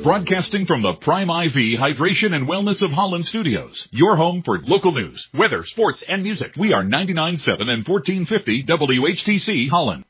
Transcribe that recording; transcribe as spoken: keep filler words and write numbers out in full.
broadcasting from the Prime I V Hydration and Wellness of Holland Studios. Your home for local news, weather, sports, and music. We are ninety-nine point seven and fourteen fifty W H T C Holland.